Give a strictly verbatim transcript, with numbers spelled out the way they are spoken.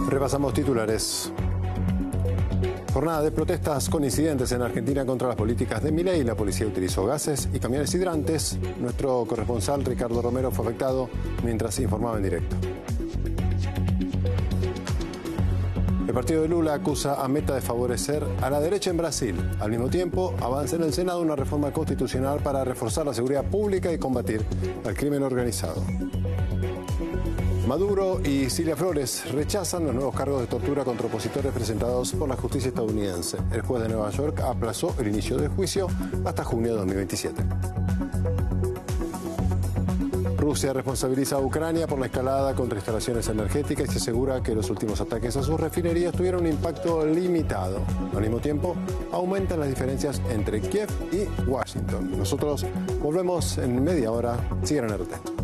Repasamos titulares. Jornada de protestas con incidentes en Argentina contra las políticas de Milei. La policía utilizó gases y camiones hidrantes. Nuestro corresponsal Ricardo Romero fue afectado mientras informaba en directo. El partido de Lula acusa a Meta de favorecer a la derecha en Brasil. Al mismo tiempo, avanza en el Senado una reforma constitucional para reforzar la seguridad pública y combatir al crimen organizado. Maduro y Cilia Flores rechazan los nuevos cargos de tortura contra opositores presentados por la justicia estadounidense. El juez de Nueva York aplazó el inicio del juicio hasta junio de dos mil veintisiete. Rusia responsabiliza a Ucrania por la escalada contra instalaciones energéticas y se asegura que los últimos ataques a sus refinerías tuvieron un impacto limitado. Al mismo tiempo, aumentan las diferencias entre Kiev y Washington. Nosotros volvemos en media hora. Sigan en R T.